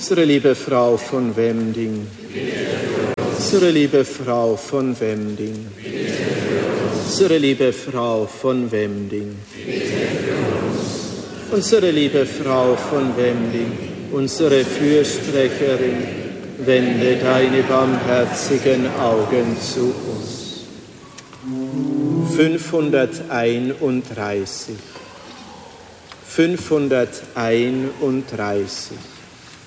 Unsere liebe Frau von Wemding, unsere liebe Frau von Wemding, unsere liebe Frau von Wemding, unsere liebe Frau von Wemding, unsere Fürsprecherin, wende deine barmherzigen Augen zu uns. 531. 531.